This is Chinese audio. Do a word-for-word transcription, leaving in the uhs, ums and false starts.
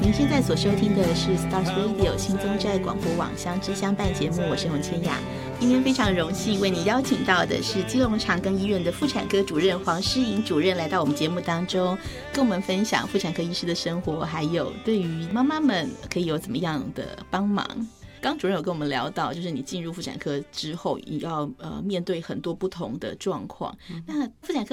您现在所收听的是 Stars Radio 新宗寨广播网相知相伴节目，我是洪千雅。今天非常荣幸为你邀请到的是基隆长庚医院的妇产科主任黄诗颖主任来到我们节目当中，跟我们分享妇产科医师的生活，还有对于妈妈们可以有怎么样的帮忙。刚主任有跟我们聊到，就是你进入妇产科之后，也要呃面对很多不同的状况。那妇产科